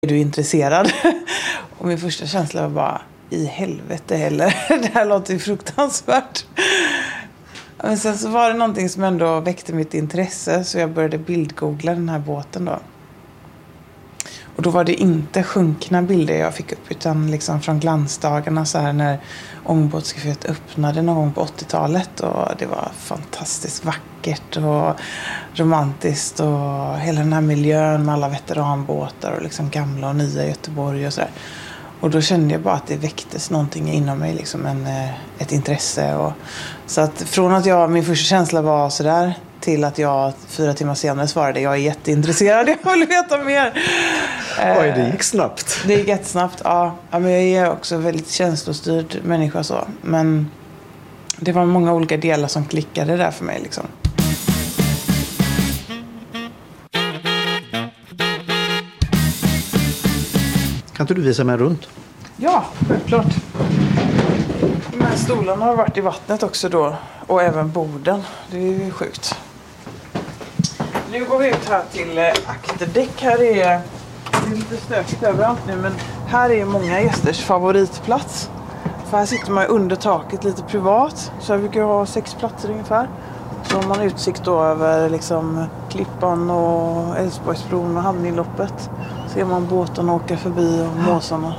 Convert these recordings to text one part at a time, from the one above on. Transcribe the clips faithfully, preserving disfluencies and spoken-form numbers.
Är du intresserad? Och min första känsla var bara, i helvete heller. Det här låter ju fruktansvärt. Men sen så var det någonting som ändå väckte mitt intresse. Så jag började bildgoogla den här båten då. Och då var det inte sjunkna bilder jag fick upp. Utan liksom från glansdagarna så här när ångbåtscaféet öppnade någon gång på åttiotalet. Och det var fantastiskt vackert och romantiskt. Och hela den här miljön med alla veteranbåtar och liksom gamla och nya Göteborg och så där. Och då kände jag bara att det väcktes någonting inom mig, liksom en, ett intresse. Och, så att från att jag, min första känsla var sådär till att jag fyra timmar senare svarade jag är jätteintresserad, jag vill veta mer. Oj, det gick snabbt. Det gick jättesnabbt, ja. ja men jag är också väldigt känslostyrd människa så. Men det var många olika delar som klickade där för mig liksom. Kan inte du visa mig runt? Ja, självklart. De här stolarna har varit i vattnet också då. Och även borden. Det är ju sjukt. Nu går vi ut här till akterdäck. Här är det är lite stökigt överallt nu. Men här är många gästers favoritplats. För här sitter man under taket lite privat. Så jag brukar ha sex platser ungefär. Så har man utsikt då över liksom Klippan och Älvsborgsbron och hamninloppet. Ser man båtarna åka förbi och måsarna.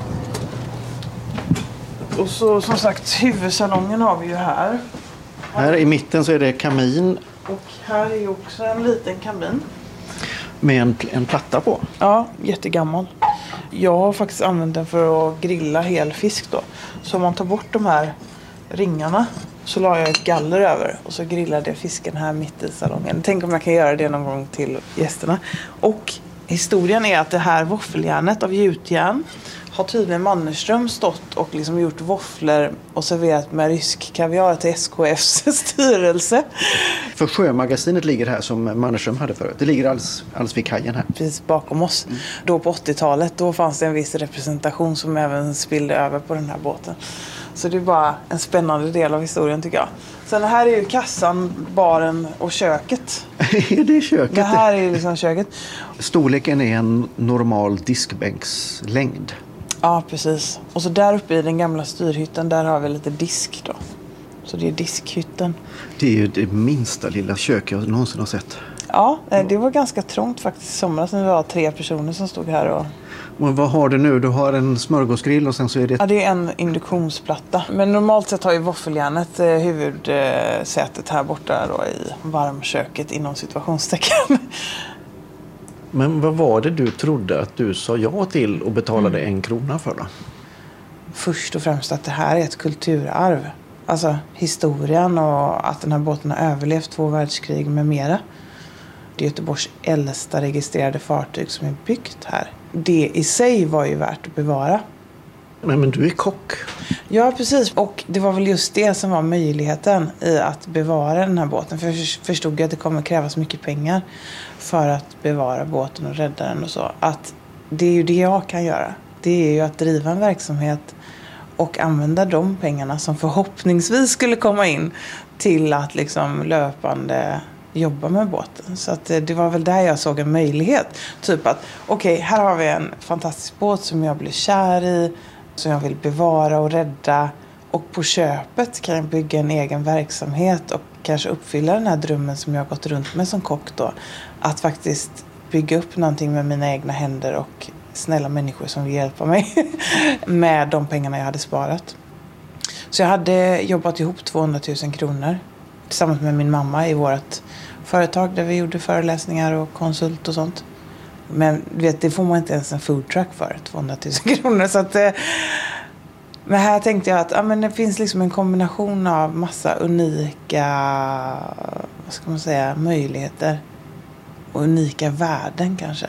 Och så som sagt, huvudsalongen har vi ju här. Här i mitten så är det kamin. Och här är ju också en liten kamin. Med en, en platta på. Ja, jättegammal. Jag har faktiskt använt den för att grilla hel fisk då. Så om man tar bort de här ringarna så la jag ett galler över. Och så grillade jag fisken här mitt i salongen. Tänk om jag kan göra det någon gång till gästerna. Och historien är att det här våffeljärnet av gjutjärn har tydligen Mannerström stått och liksom gjort våfflor och serverat med rysk kaviar till S K F:s styrelse. För Sjömagasinet ligger här som Mannerström hade förut. Det ligger alldeles, alldeles vid kajen här. Precis bakom oss. Mm. Då på åttiotalet då fanns det en viss representation som även spillde över på den här båten. Så det är bara en spännande del av historien tycker jag. Sen här är ju kassan, baren och köket. Är det köket? Det här är liksom köket. Storleken är en normal diskbänkslängd. Ja, precis. Och så där uppe i den gamla styrhytten, där har vi lite disk då. Så det är diskhytten. Det är ju det minsta lilla kök jag någonsin har sett. Ja, det var ganska trångt faktiskt i somras när det var tre personer som stod här och... Och vad har du nu? Du har en smörgåsgrill och sen så är det... Ja, det är en induktionsplatta. Men normalt sett har ju våffeljärnet eh, huvudsätet här borta då i varmköket inom situationstecken. Men vad var det du trodde att du sa ja till och betalade mm. en krona för då? Först och främst att det här är ett kulturarv. Alltså historien och att den här båten har överlevt två världskrig med mera. Det är Göteborgs äldsta registrerade fartyg som är byggt här. Det i sig var ju värt att bevara. Men, men du är kock. Ja, precis. Och det var väl just det som var möjligheten i att bevara den här båten. För jag förstod att det kommer krävas mycket pengar för att bevara båten och rädda den och så. Att det är ju det jag kan göra. Det är ju att driva en verksamhet och använda de pengarna som förhoppningsvis skulle komma in till att liksom löpande jobba med båten. Så att det var väl där jag såg en möjlighet. Typ att okej, okay, här har vi en fantastisk båt som jag blir kär i, som jag vill bevara och rädda. Och på köpet kan jag bygga en egen verksamhet och kanske uppfylla den här drömmen som jag har gått runt med som kock då. Att faktiskt bygga upp någonting med mina egna händer och snälla människor som vill hjälpa mig med de pengarna jag hade sparat. Så jag hade jobbat ihop tvåhundratusen kronor tillsammans med min mamma i vårt företag där vi gjorde föreläsningar och konsult och sånt. Men du vet, det får man inte ens en food truck för, tvåhundratusen kronor. Så att, men här tänkte jag att ja, men det finns liksom en kombination av massa unika, vad ska man säga, möjligheter och unika värden kanske.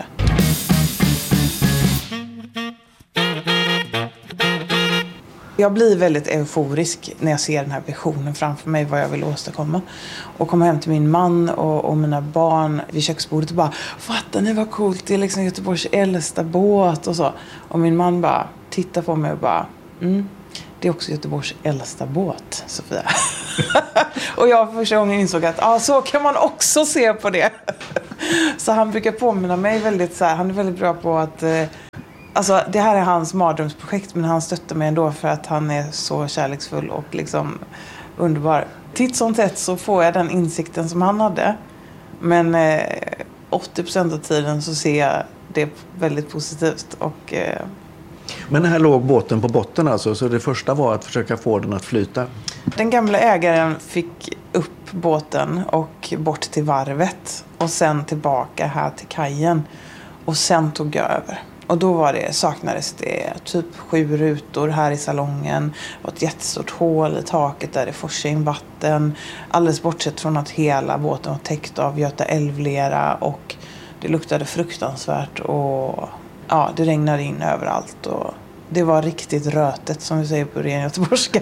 Jag blir väldigt euforisk när jag ser den här visionen framför mig, vad jag vill åstadkomma. Och kommer hem till min man och, och mina barn vid köksbordet och bara, fattar ni vad coolt, det är liksom Göteborgs äldsta båt och så. Och min man bara tittar på mig och bara, mm, det är också Göteborgs äldsta båt, Sofia. Och jag första gången insåg att ah, så kan man också se på det. Så han brukar påminna mig väldigt så här, han är väldigt bra på att eh, alltså det här är hans mardrömsprojekt, men han stöttar mig ändå för att han är så kärleksfull och liksom underbar. Titt som tätt så får jag den insikten som han hade. Men eh, åttio procent av tiden så ser jag det väldigt positivt. Och, eh... Men här låg båten på botten alltså, så det första var att försöka få den att flyta? Den gamla ägaren fick upp båten och bort till varvet. Och sen tillbaka här till kajen. Och sen tog jag över. Och då var det, saknades det typ sju rutor här i salongen. Det var ett jättestort hål i taket där det forsade in vatten. Alldeles bortsett från att hela båten var täckt av Göta älvlera. Och det luktade fruktansvärt. Och ja, det regnade in överallt. Och det var riktigt rötet, som vi säger på ren göteborgska.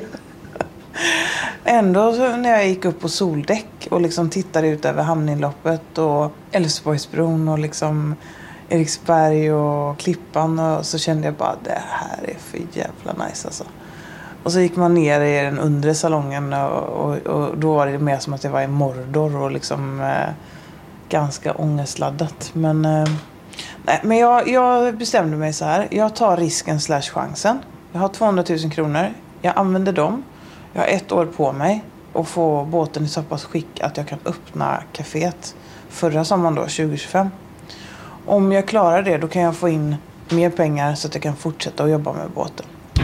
Ändå så när jag gick upp på soldäck och liksom tittade ut över hamninloppet och Älvsborgsbron och liksom Eriksberg och Klippan, och så kände jag bara, det här är för jävla nice alltså. Och så gick man ner i den undre salongen och, och, och då var det mer som att jag var i Mordor och liksom eh, ganska ångestladdat. Men, eh, nej, men jag, jag bestämde mig så här, jag tar risken slash chansen. Jag har tvåhundratusen kronor, jag använder dem. Jag har ett år på mig att få båten i så pass skick att jag kan öppna kaféet förra sommaren då, tjugo tjugofem. Om jag klarar det, då kan jag få in mer pengar så att jag kan fortsätta att jobba med båten.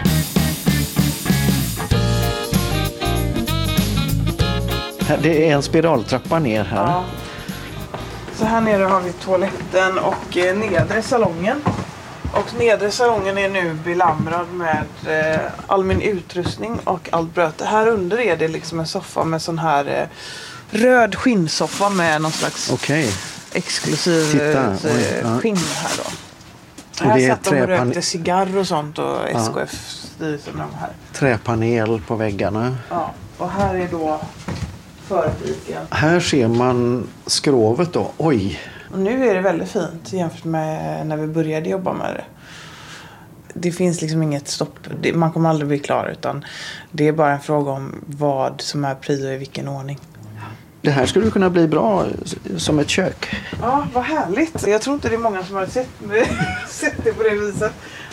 Det är en spiraltrappa ner här. Ja. Så här nere har vi toaletten och eh, nedre salongen. Och nedre salongen är nu belamrad med eh, all min utrustning och allt bröte. Här under är det liksom en soffa med sån här eh, röd skinnsoffa med någon slags okay. exklusiv Titta, eh, oj, ja. skinn här då. Och här det är satt de och träpan- rökte cigarr och sånt och S K F-styrelsen de här. Träpanel på väggarna. Ja, och här är då förbiken. Här ser man skrovet då. Oj! Och nu är det väldigt fint jämfört med när vi började jobba med det. Det finns liksom inget stopp. Det, man kommer aldrig bli klar, utan det är bara en fråga om vad som är prio i vilken ordning. Det här skulle kunna bli bra som ett kök. Ja, vad härligt. Jag tror inte det är många som har sett, sett det på det viset.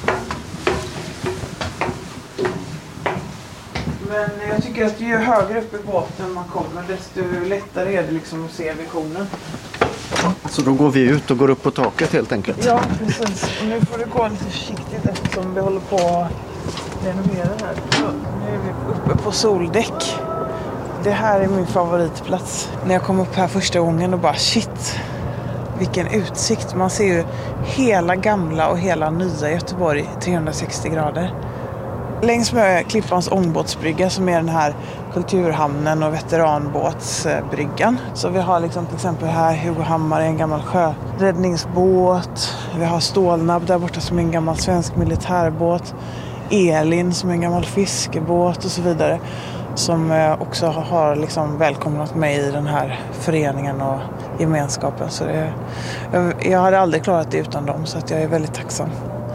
Men jag tycker att ju högre upp i båten man kommer, desto lättare är det liksom att se visionen. Så då går vi ut och går upp på taket helt enkelt. Ja, precis. Och nu får du gå lite försiktigt eftersom vi håller på att renovera här. Så nu är vi uppe på soldäck. Det här är min favoritplats. När jag kom upp här första gången och bara shit, vilken utsikt. Man ser ju hela gamla och hela nya Göteborg trehundrasextio grader. Längs med Klippans ångbåtsbrygga som är den här kulturhamnen och veteranbåtsbryggan. Så vi har liksom till exempel här Hugo Hammar, en gammal sjöräddningsbåt. Vi har Stålnabb där borta som är en gammal svensk militärbåt. Elin som är en gammal fiskebåt och så vidare. Som också har liksom välkomnat mig i den här föreningen och gemenskapen. Så det, jag, jag hade aldrig klarat det utan dem, så att jag är väldigt tacksam.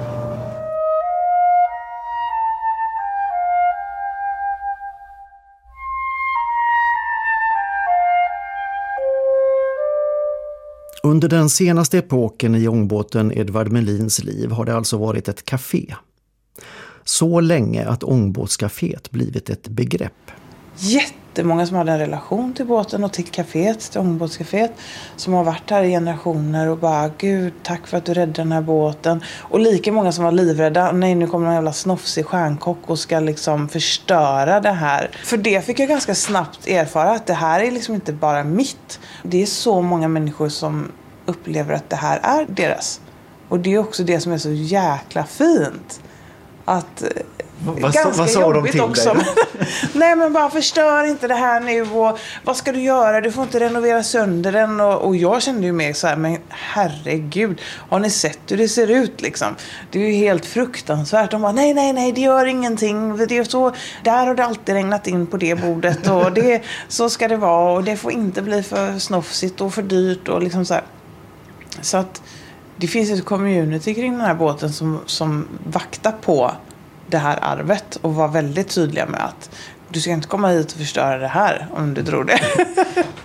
Under den senaste epoken i ångbåten Edvard Melins liv har det alltså varit ett café. Så länge att ångbåtscaféet blivit ett begrepp. Jättemånga som hade en relation till båten och till caféet, till ångbåtscaféet, som har varit här i generationer och bara, gud, tack för att du räddade den här båten. Och lika många som var livrädda, nej, nu kommer någon jävla snofsig stjärnkock och ska liksom förstöra det här. För det fick jag ganska snabbt erfara, att det här är liksom inte bara mitt. Det är så många människor som upplever att det här är deras. Och det är också det som är så jäkla fint. Att vad, ganska vad sa jobbigt de till också. dig? Nej, men bara förstör inte det här nu, och vad ska du göra? Du får inte renovera sönder den. Och, och jag kände ju mer så här, men herregud, har ni sett hur det ser ut liksom? Det är ju helt fruktansvärt. De bara, nej, nej, nej, det gör ingenting. Det är så, där har det alltid regnat in på det bordet, och det, så ska det vara, och det får inte bli för snofsigt och för dyrt och liksom så här. Så att det finns ett community kring den här båten som, som vaktar på det här arvet och var väldigt tydliga med att du ska inte komma hit och förstöra det här om du tror det.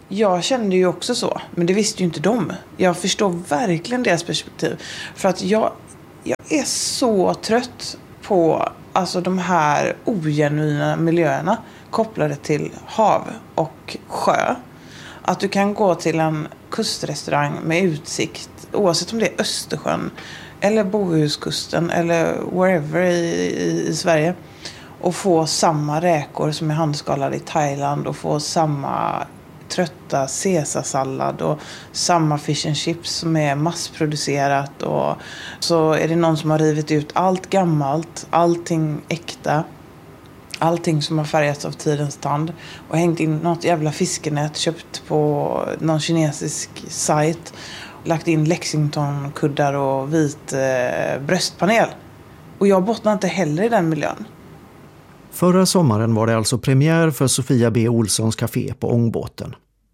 jag kände ju också så. Men det visste ju inte de. Jag förstår verkligen deras perspektiv. För att jag, jag är så trött på alltså, de här ogenuina miljöerna kopplade till hav och sjö. Att du kan gå till en kustrestaurang med utsikt, oavsett om det är Östersjön eller Bohuskusten eller wherever i, i, i Sverige, och få samma räkor som är handskalade i Thailand och få samma trötta caesarsallad och samma fish and chips som är massproducerat, och så är det någon som har rivit ut allt gammalt, allting äkta, allting som har färgats av tidens tand och hängt in något jävla fiskenät köpt på någon kinesisk sajt, lagt in Lexington-kuddar och vit eh, bröstpanel. Och jag bottnar inte heller i den miljön. Förra sommaren var det alltså premiär för Sofia B. Olssons café på Ångbåten.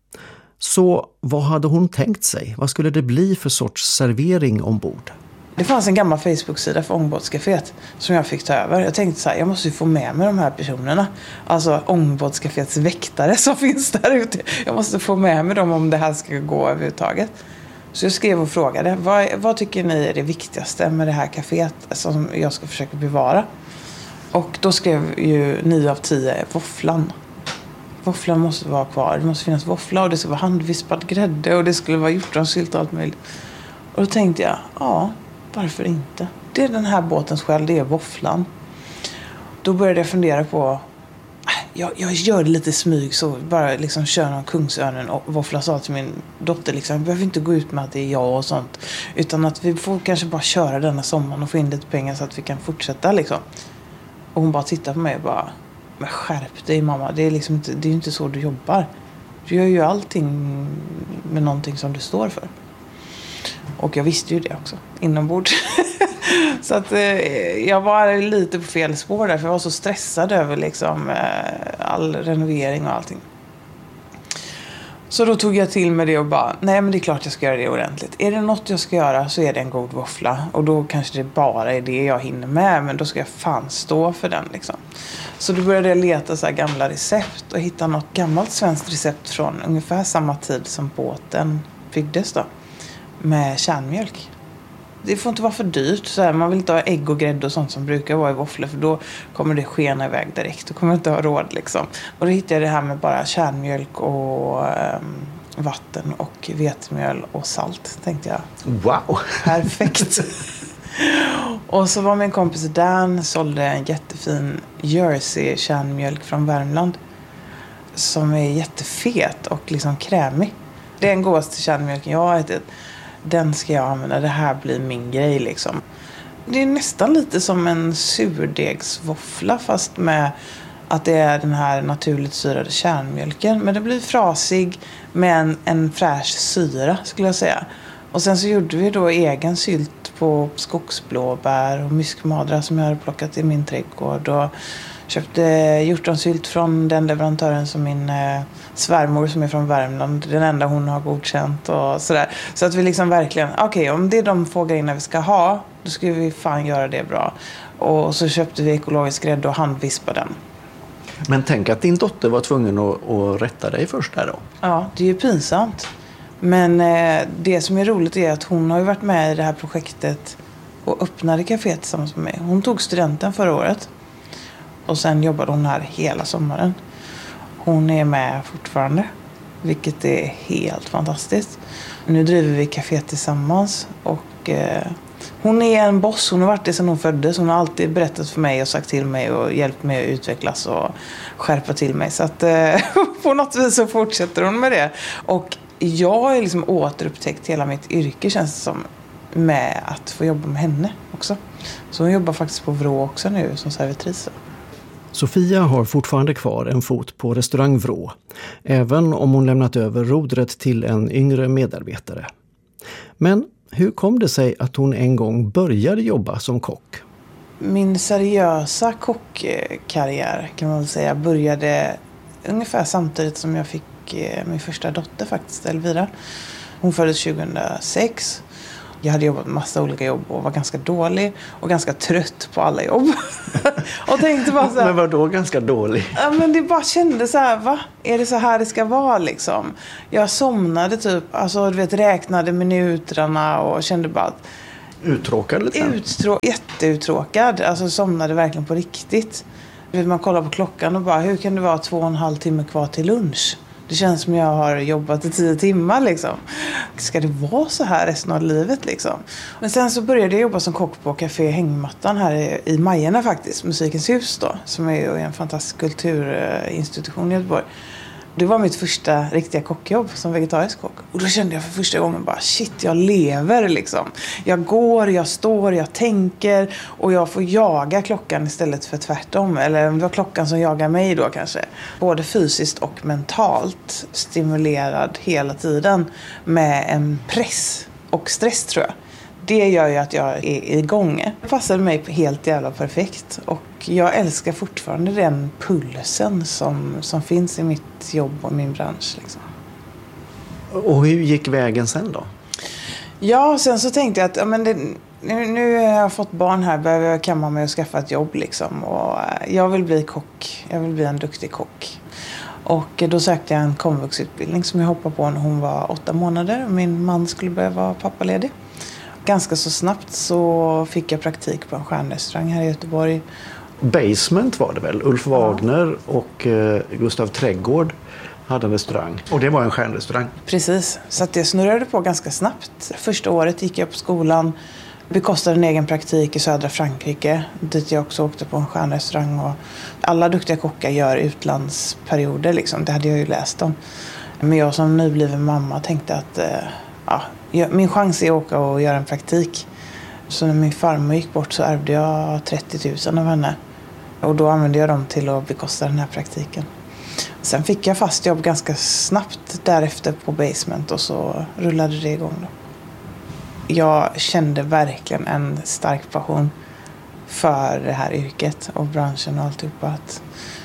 Så vad hade hon tänkt sig? Vad skulle det bli för sorts servering ombord? Det fanns en gammal Facebook-sida för Ångbåtscaféet som jag fick ta över. Jag tänkte så här, jag måste ju få med mig de här personerna. Alltså Ångbåtscaféets väktare som finns där ute. Jag måste få med mig dem om det här ska gå överhuvudtaget. Så jag skrev och frågade, vad, vad tycker ni är det viktigaste med det här caféet som jag ska försöka bevara? Och då skrev ju nio av tio våfflan. Våfflan måste vara kvar. Det måste finnas våffla och det ska vara handvispad grädde och det skulle vara hjortronsylt och allt möjligt. Och då tänkte jag, ja, varför inte? Det är den här båtens själ, det är våfflan. Då började jag fundera på, jag, jag gör det lite smyg så bara liksom kör någon Kungsörnen och våffla sa till min dotter liksom, vi behöver inte gå ut med att det är jag och sånt. Utan att vi får kanske bara köra denna sommaren och få in lite pengar så att vi kan fortsätta liksom. Och hon bara tittar på mig och bara, men skärp dig mamma, det är liksom inte, det är ju inte så du jobbar. Du gör ju allting med någonting som du står för. Och jag visste ju det också, inombords. Så att eh, jag var lite på fel spår där, för jag var så stressad över liksom eh, all renovering och allting. Så då tog jag till med det och bara, nej men det är klart jag ska göra det ordentligt. Är det något jag ska göra så är det en god våffla. Och då kanske det bara är det jag hinner med, men då ska jag fan stå för den liksom. Så då började jag leta så här gamla recept och hitta något gammalt svenskt recept från ungefär samma tid som båten byggdes då. Med kärnmjölk. Det får inte vara för dyrt. Så här, man vill inte ha ägg och grädde och sånt som brukar vara i våfflor, för då kommer det skena iväg direkt. Då kommer jag inte ha råd liksom. Och då hittade jag det här med bara kärnmjölk och um, vatten och vetemjöl och salt, tänkte jag. Wow! Perfekt! Och så var min kompis Dan sålde en jättefin Jersey kärnmjölk från Värmland som är jättefet och liksom krämig. Det är den godaste kärnmjölken jag har ätit. Den ska jag använda, det här blir min grej liksom. Det är nästan lite som en surdegsvåffla, fast med att det är den här naturligt syrade kärnmjölken. Men det blir frasig med en, en fräsch syra skulle jag säga. Och sen så gjorde vi då egen sylt på skogsblåbär och myskmadra som jag hade plockat i min trädgård. Och köpte hjortronsylt från den leverantören som min eh, svärmor som är från Värmland, den enda hon har godkänt och sådär. Så att vi liksom verkligen, okej okay, om det är de få grejerna vi ska ha, då ska vi fan göra det bra. Och så köpte vi ekologisk grädde och handvispade den. Men tänk att din dotter var tvungen att, att rätta dig först där då. Ja, det är ju pinsamt. Men eh, det som är roligt är att hon har ju varit med i det här projektet och öppnade kaféet tillsammans med mig. Hon tog studenten förra året. Och sen jobbade hon här hela sommaren. Hon är med fortfarande, vilket är helt fantastiskt. Nu driver vi kafé tillsammans och eh, hon är en boss. Hon har varit det sedan hon föddes. Hon har alltid berättat för mig och sagt till mig och hjälpt mig att utvecklas och skärpa till mig. Så att eh, på något vis så fortsätter hon med det. Och jag har liksom återupptäckt hela mitt yrke, känns det som, med att få jobba med henne också. Så hon jobbar faktiskt på Vrå också nu som servitris. Sofia har fortfarande kvar en fot på restaurang Vrå, även om hon lämnat över rodret till en yngre medarbetare. Men hur kom det sig att hon en gång började jobba som kock? Min seriösa kockkarriär kan man väl säga började ungefär samtidigt som jag fick min första dotter faktiskt, Elvira. Hon föddes tjugohundrasex. Jag hade jobbat med massa olika jobb och var ganska dålig och ganska trött på alla jobb. Och tänkte bara så här, men var då ganska dålig? Ja, men det bara kände så här, va? Är det så här det ska vara liksom? Jag somnade typ, alltså du vet, räknade minuterna och kände bara att uttråkad lite grann? Uttrå- jätteuttråkad, alltså somnade verkligen på riktigt. Du vet, man kollar på klockan och bara, hur kan det vara två och en halv timme kvar till lunch? Det känns som jag har jobbat i tio timmar liksom. Ska det vara så här resten av livet liksom? Men sen så började jag jobba som kock på Café Hängmattan här i, i Majerna faktiskt. Musikens hus då. Som är ju en fantastisk kulturinstitution i Göteborg. Det var mitt första riktiga kockjobb som vegetarisk kock. Och då kände jag för första gången bara, shit, jag lever liksom. Jag går, jag står, jag tänker. Och jag får jaga klockan istället för tvärtom. Eller det var klockan som jagar mig då kanske. Både fysiskt och mentalt stimulerad hela tiden. Med en press och stress tror jag. Det gör ju att jag är igång. Det passade mig helt jävla perfekt. Och jag älskar fortfarande den pulsen som, som finns i mitt jobb och min bransch. Liksom. Och hur gick vägen sen då? Ja, sen så tänkte jag att ja, men det, nu, nu har jag fått barn här. Behöver jag kamma mig och skaffa ett jobb. Liksom. Och jag vill bli kock. Jag vill bli en duktig kock. Och då sökte jag en komvuxutbildning som jag hoppade på när hon var åtta månader. Min man skulle börja vara pappaledig. Ganska så snabbt så fick jag praktik på en stjärnrestaurang här i Göteborg. Basement var det väl? Ulf Wagner och eh, Gustav Trädgård hade en restaurang. Och det var en stjärnrestaurang. Precis, så att det snurrade på ganska snabbt. Första året gick jag på skolan. Bekostade en egen praktik i södra Frankrike. Dit jag också åkte på en stjärnrestaurang. Och alla duktiga kockar gör utlandsperioder. Liksom. Det hade jag ju läst om. Men jag som nybliven mamma tänkte att ja, min chans är att åka och göra en praktik. Så när min farmor gick bort så ärvde jag trettio tusen av henne. Och då använde jag dem till att bekosta den här praktiken. Sen fick jag fast jobb ganska snabbt därefter på Basement och så rullade det igång då. Jag kände verkligen en stark passion för det här yrket och branschen och alltihopa. Att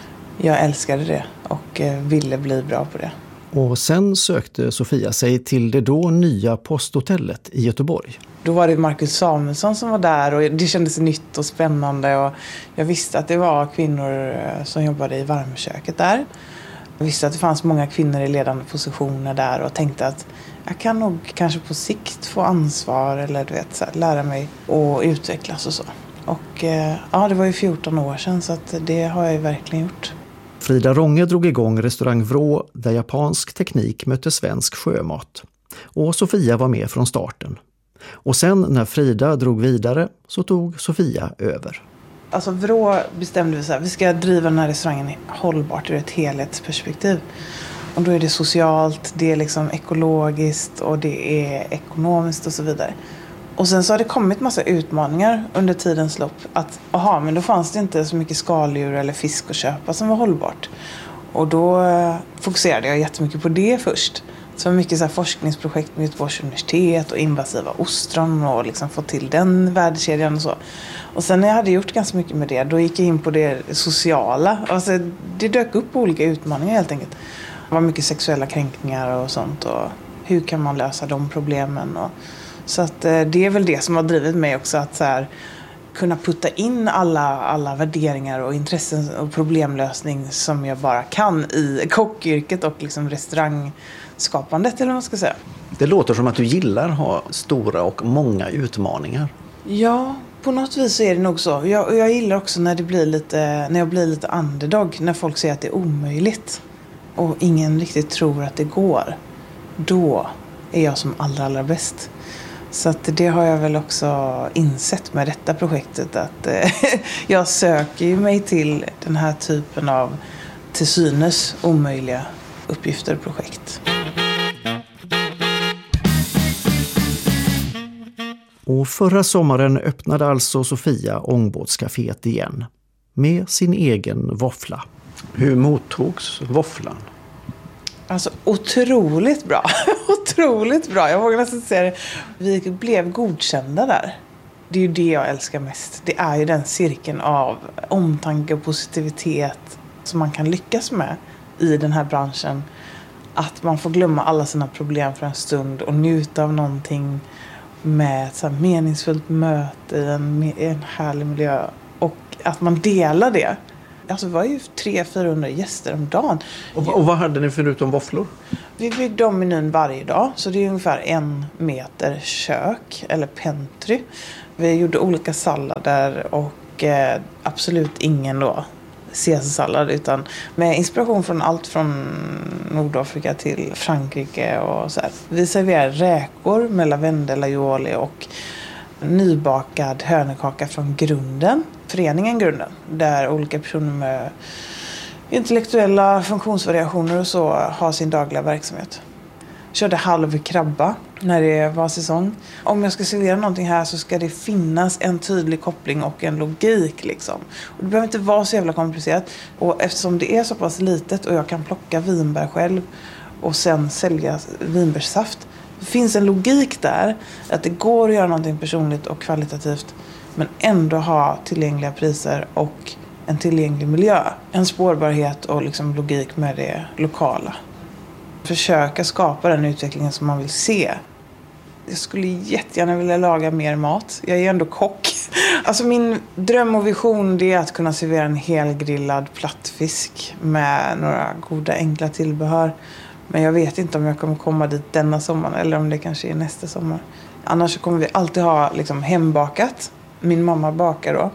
jag älskade det och ville bli bra på det. Och sen sökte Sofia sig till det då nya posthotellet i Göteborg. Då var det Marcus Samuelsson som var där och det kändes nytt och spännande. Och jag visste att det var kvinnor som jobbade i varmköket där. Jag visste att det fanns många kvinnor i ledande positioner där och tänkte att jag kan nog kanske på sikt få ansvar eller du vet, så här, lära mig och utvecklas och så. Och ja, det var ju fjorton år sedan så att det har jag ju verkligen gjort. Frida Ronge drog igång restaurang Vrå där japansk teknik mötte svensk sjömat. Och Sofia var med från starten. Och sen när Frida drog vidare så tog Sofia över. Alltså Vrå bestämde vi så här, vi ska driva den här restaurangen hållbart ur ett helhetsperspektiv. Och då är det socialt, det är liksom ekologiskt och det är ekonomiskt och så vidare. Och sen så har det kommit massa utmaningar under tidens lopp. Att, aha, men då fanns det inte så mycket skaldjur eller fisk att köpa som var hållbart. Och då eh, fokuserade jag jättemycket på det först. Så mycket så här forskningsprojekt med Göteborgs universitet och invasiva ostron och liksom få till den värdekedjan och så. Och sen när jag hade gjort ganska mycket med det, då gick jag in på det sociala. Alltså, det dök upp olika utmaningar helt enkelt. Det var mycket sexuella kränkningar och sånt och hur kan man lösa de problemen och så att eh, det är väl det som har drivit mig också att så här, kunna putta in alla, alla värderingar och intressen och problemlösning som jag bara kan i kockyrket och liksom restaurangskapandet eller vad man ska säga. Det låter som att du gillar att ha stora och många utmaningar. Ja, på något vis så är det nog så. Jag, jag gillar också när det blir lite, när jag blir lite underdog, när folk säger att det är omöjligt och ingen riktigt tror att det går. Då är jag som allra, allra bäst. Så att det har jag väl också insett med detta projektet att eh, jag söker ju mig till den här typen av till synes omöjliga uppgifter och projekt. Och förra sommaren öppnade alltså Sofia ångbåtscaféet igen med sin egen våffla. Hur mottogs våfflan? Alltså otroligt bra. otroligt bra. Jag vågar nästan säga det. Vi blev godkända där. Det är ju det jag älskar mest. Det är ju den cirkeln av omtanke och positivitet som man kan lyckas med i den här branschen. Att man får glömma alla sina problem för en stund och njuta av någonting med ett så här meningsfullt möte i en, i en härlig miljö. Och att man delar det. Alltså det var ju tre hundra till fyrahundra gäster om dagen. Och, och vad hade ni förutom våfflor? Vi byggde om menyn varje dag. Så det är ungefär en meter kök eller pentry. Vi gjorde olika sallader och eh, absolut ingen då caesarsallad, utan med inspiration från allt från Nordafrika till Frankrike och så här. Vi serverade räkor med lavendel, aioli och nybakad hönökaka från Grunden, föreningen Grunden, där olika personer med intellektuella funktionsvariationer och så har sin dagliga verksamhet. Körde halv krabba när det var säsong. Om jag ska servera någonting här så ska det finnas en tydlig koppling och en logik liksom. Och det behöver inte vara så jävla komplicerat. Och eftersom det är så pass litet och jag kan plocka vinbär själv och sen sälja vinbärssaft. Det finns en logik där att det går att göra någonting personligt och kvalitativt men ändå ha tillgängliga priser och en tillgänglig miljö. En spårbarhet och liksom logik med det lokala. Försöka skapa den utvecklingen som man vill se. Jag skulle jättegärna vilja laga mer mat. Jag är ändå kock. Alltså min dröm och vision det är att kunna servera en helgrillad plattfisk med några goda enkla tillbehör. Men jag vet inte om jag kommer komma dit denna sommar eller om det kanske är nästa sommar. Annars kommer vi alltid ha liksom hembakat. Min mamma bakar då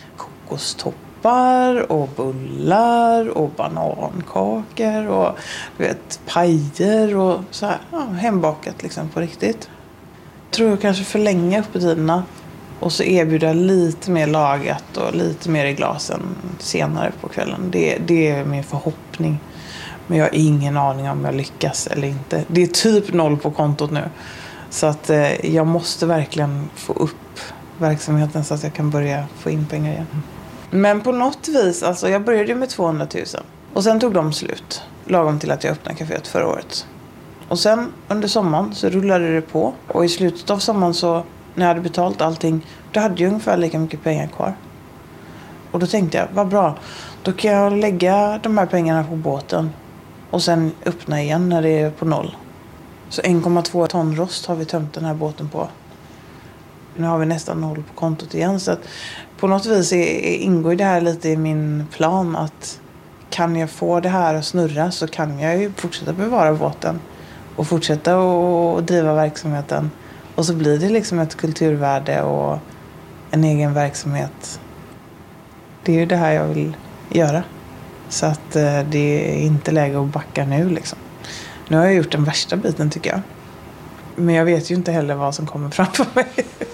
kokostoppar och bullar och banankakor och du vet, pajer och så här. Ja, hembakat liksom på riktigt. Tror jag kanske förlänga öppettiderna och så erbjuda lite mer lagat och lite mer i glasen senare på kvällen. Det, det är min förhoppning. Men jag har ingen aning om jag lyckas eller inte. Det är typ noll på kontot nu. Så att eh, jag måste verkligen få upp verksamheten så att jag kan börja få in pengar igen. Men på något vis, alltså jag började med tvåhundratusen. Och sen tog de slut. Lagom till att jag öppnade kaféet förra året. Och sen under sommaren så rullade det på. Och i slutet av sommaren så, när jag hade betalt allting, då hade jag ungefär lika mycket pengar kvar. Och då tänkte jag, vad bra. Då kan jag lägga de här pengarna på båten. Och sen öppna igen när det är på noll. Så en komma två ton rost har vi tömt den här båten på. Nu har vi nästan noll på kontot igen. Så att på något vis är, ingår det här lite i min plan att kan jag få det här att snurra så kan jag ju fortsätta bevara båten. Och fortsätta att driva verksamheten. Och så blir det liksom ett kulturvärde och en egen verksamhet. Det är ju det här jag vill göra. Så att det är inte läge att backa nu liksom. Nu har jag gjort den värsta biten tycker jag. Men jag vet ju inte heller vad som kommer framför mig.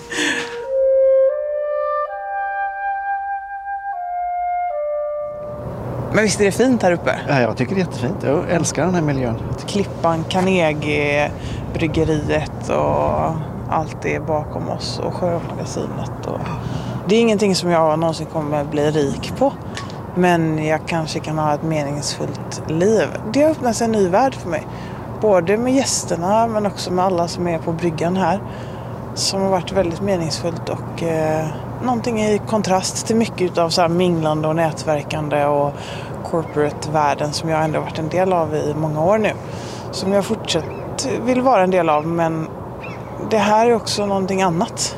Men visst är det fint här uppe? Ja, jag tycker det är jättefint. Jag älskar den här miljön. Klippan, Carnegie, bryggeriet och allt det bakom oss. Och Sjömagasinet. Och... Det är ingenting som jag någonsin kommer bli rik på. Men jag kanske kan ha ett meningsfullt liv. Det har öppnat sig en ny värld för mig. Både med gästerna men också med alla som är på bryggan här. Som har varit väldigt meningsfullt och eh, någonting i kontrast till mycket av så här minglande och nätverkande och corporate-världen som jag ändå varit en del av i många år nu. Som jag fortsatt vill vara en del av, men det här är också någonting annat.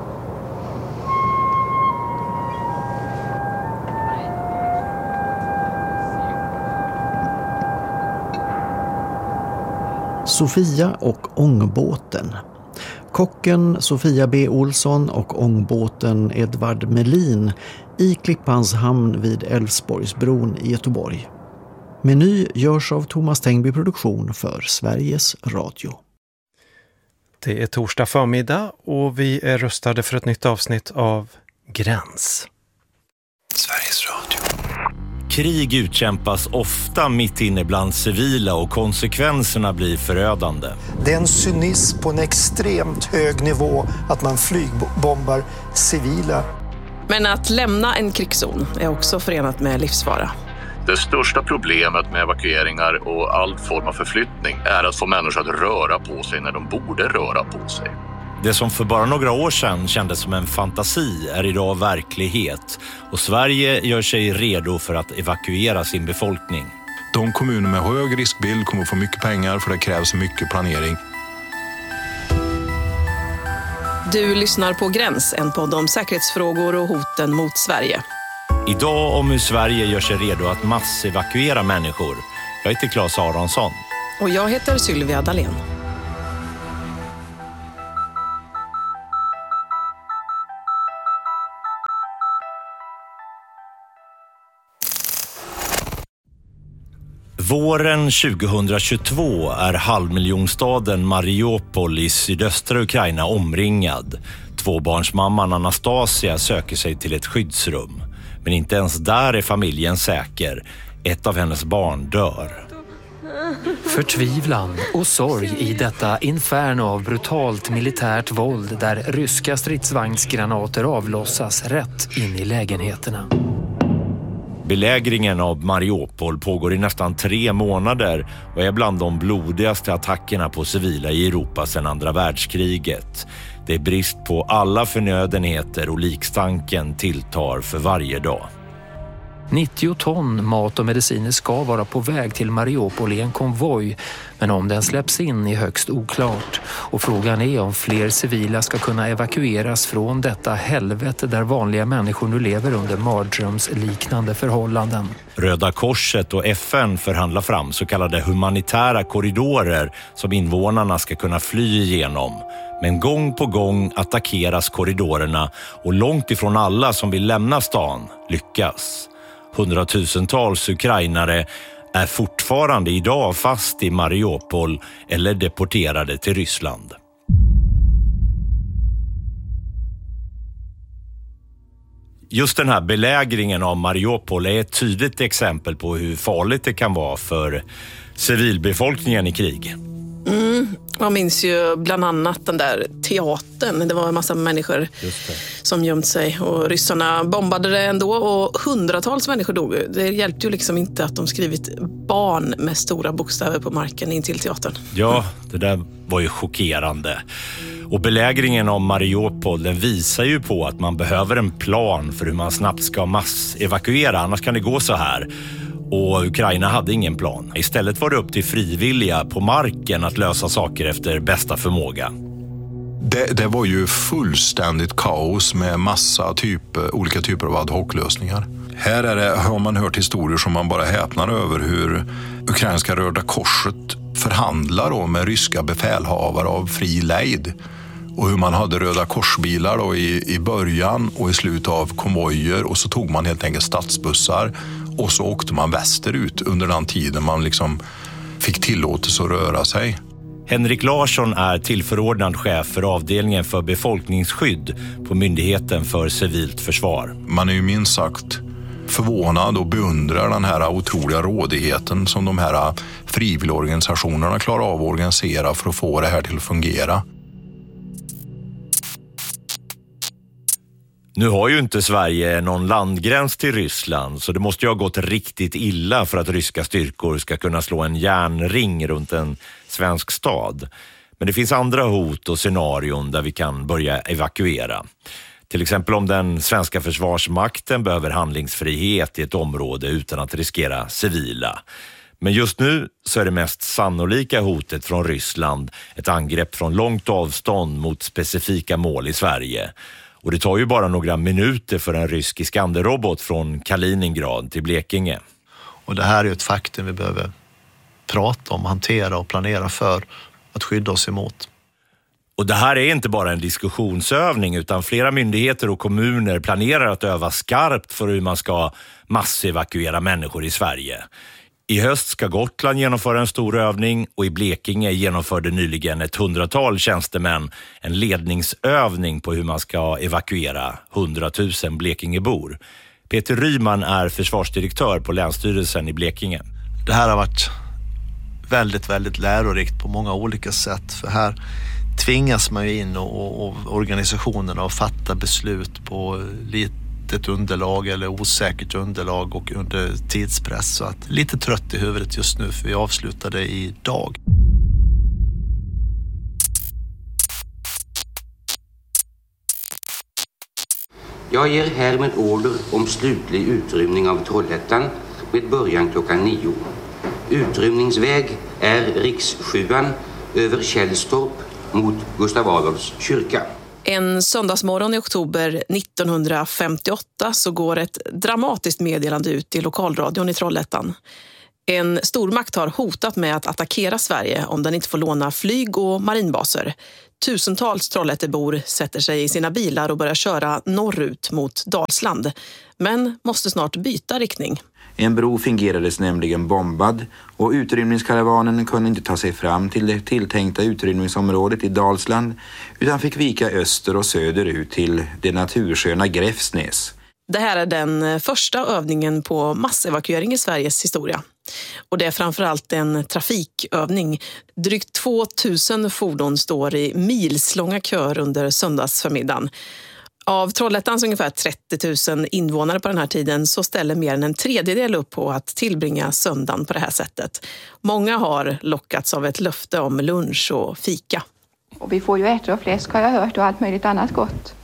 Sofia och ångbåten. Kocken Sofia B. Olsson och ångbåten Edvard Melin i Klippans hamn vid Älvsborgsbron i Göteborg. Meny görs av Thomas Tengby Produktion för Sveriges Radio. Det är torsdag förmiddag och vi är röstade för ett nytt avsnitt av Gräns. Sveriges Radio. Krig utkämpas ofta mitt inne bland civila och konsekvenserna blir förödande. Det är en cynism på en extremt hög nivå att man flygbombar civila. Men att lämna en krigszon är också förenat med livsfara. Det största problemet med evakueringar och all form av förflyttning är att få människor att röra på sig när de borde röra på sig. Det som för bara några år sedan kändes som en fantasi är idag verklighet och Sverige gör sig redo för att evakuera sin befolkning. De kommuner med hög riskbild kommer att få mycket pengar för det krävs mycket planering. Du lyssnar på Gräns, en podd om säkerhetsfrågor och hoten mot Sverige. Idag om hur Sverige gör sig redo att massevakuera människor. Jag heter Claes Aronsson. Och jag heter Sylvia Dalén. Våren tjugohundratjugotvå är halvmiljonstaden Mariupol i sydöstra Ukraina omringad. Tvåbarnsmamman Anastasia söker sig till ett skyddsrum. Men inte ens där är familjen säker. Ett av hennes barn dör. Förtvivlan och sorg i detta inferno av brutalt militärt våld där ryska stridsvagnsgranater avlossas rätt in i lägenheterna. Belägringen av Mariupol pågår i nästan tre månader och är bland de blodigaste attackerna på civila i Europa sedan andra världskriget. Det är brist på alla förnödenheter och likstanken tilltar för varje dag. nittio ton mat och mediciner ska vara på väg till Mariupol i en konvoj, men om den släpps in är högst oklart. Och frågan är om fler civila ska kunna evakueras från detta helvete där vanliga människor nu lever under mardrömsliknande förhållanden. Röda Korset och F N förhandlar fram så kallade humanitära korridorer som invånarna ska kunna fly igenom. Men gång på gång attackeras korridorerna och långt ifrån alla som vill lämna stan lyckas. Hundratusentals ukrainare är fortfarande idag fast i Mariupol eller deporterade till Ryssland. Just den här belägringen av Mariupol är ett tydligt exempel på hur farligt det kan vara för civilbefolkningen i krig. Mm, man minns ju bland annat den där teatern. Det var en massa människor som gömt sig och ryssarna bombade det ändå och hundratals människor dog. Det hjälpte ju liksom inte att de skrivit barn med stora bokstäver på marken in till teatern. Ja, det där var ju chockerande. Och belägringen av Mariupol, den visar ju på att man behöver en plan för hur man snabbt ska massevakuera, annars kan det gå så här. Och Ukraina hade ingen plan. Istället var det upp till frivilliga på marken att lösa saker efter bästa förmåga. Det, det var ju fullständigt kaos med massa typ, olika typer av ad hoc-lösningar. Här är det, har man hört historier som man bara häpnar över hur ukrainska Röda Korset förhandlar då med ryska befälhavare av fri lejd. Och hur man hade Röda korsbilar då i, i början och i slutet av konvojer, och så tog man helt enkelt stadsbussar och så åkte man västerut under den tiden man liksom fick tillåtelse att röra sig. Henrik Larsson är tillförordnad chef för avdelningen för befolkningsskydd på Myndigheten för civilt försvar. Man är ju minst sagt förvånad och beundrar den här otroliga rådigheten som de här frivilligorganisationerna klarar av att organisera för att få det här till att fungera. Nu har ju inte Sverige någon landgräns till Ryssland, så det måste ju ha gått riktigt illa för att ryska styrkor ska kunna slå en järnring runt en svensk stad. Men det finns andra hot och scenarion där vi kan börja evakuera. Till exempel om den svenska försvarsmakten behöver handlingsfrihet i ett område utan att riskera civila. Men just nu så är det mest sannolika hotet från Ryssland ett angrepp från långt avstånd mot specifika mål i Sverige. Och det tar ju bara några minuter för en rysk Iskander-robot från Kaliningrad till Blekinge. Och det här är ju ett faktum vi behöver prata om, hantera och planera för att skydda oss emot. Och det här är inte bara en diskussionsövning, utan flera myndigheter och kommuner planerar att öva skarpt för hur man ska massevakuera människor i Sverige. I höst ska Gotland genomföra en stor övning och i Blekinge genomförde nyligen ett hundratal tjänstemän en ledningsövning på hur man ska evakuera hundratusen Blekingebor. Peter Ryman är försvarsdirektör på Länsstyrelsen i Blekinge. Det här har varit väldigt, väldigt lärorikt på många olika sätt, för här tvingas man ju in och, och organisationerna att fatta beslut på litet underlag eller osäkert underlag och under tidspress. Så att lite trött i huvudet just nu, för vi avslutade idag. Jag ger härmed order om slutlig utrymning av Trollhättan med början klockan nio. Utrymningsväg är riks sjuan över Källstorp mot Gustav Adolfs kyrka. En söndagsmorgon i oktober nittonhundrafemtioåtta så går ett dramatiskt meddelande ut i lokalradion i Trollhättan. En stormakt har hotat med att attackera Sverige om den inte får låna flyg- och marinbaser. Tusentals Trollhättebor sätter sig i sina bilar och börjar köra norrut mot Dalsland, men måste snart byta riktning. En bro fingerades nämligen bombad och utrymningskaravanen kunde inte ta sig fram till det tilltänkta utrymningsområdet i Dalsland utan fick vika öster och söder ut till det natursköna Gräfsnäs. Det här är den första övningen på massevakuering i Sveriges historia. Och det är framförallt en trafikövning. Drygt tvåtusen fordon står i milslånga kör under söndagsförmiddagen. Av Trollhättans ungefär trettio tusen invånare på den här tiden så ställer mer än en tredjedel upp på att tillbringa söndagen på det här sättet. Många har lockats av ett löfte om lunch och fika. Och vi får ju ärtor och fläsk har jag hört och allt möjligt annat gott.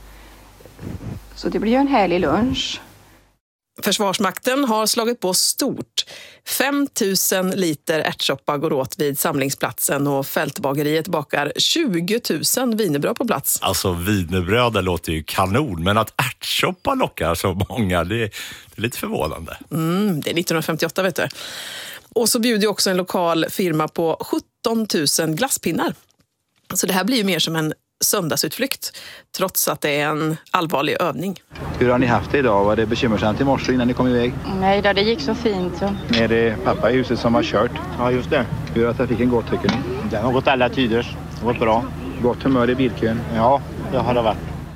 Så det blir ju en härlig lunch. Försvarsmakten har slagit på stort. fem tusen liter ärtsoppa går åt vid samlingsplatsen och fältbageriet bakar tjugo tusen wienerbröd på plats. Alltså wienerbröd låter ju kanon, men att ärtsoppa lockar så många, det är, det är lite förvånande. Mm, det är nittonhundrafemtioåtta vet du. Och så bjuder också en lokal firma på sjutton tusen glasspinnar. Så det här blir ju mer som en söndagsutflykt, trots att det är en allvarlig övning. Hur har ni haft det idag? Var det bekymmersamt i morse innan ni kom iväg? Nej då, det gick så fint. Så. Är det pappa i huset som har kört? Ja, just det. Hur har trafiken gått tycker ni? Den har gått alla tider. Det har gått bra. Gott humör i bilkön? Ja, det har det varit.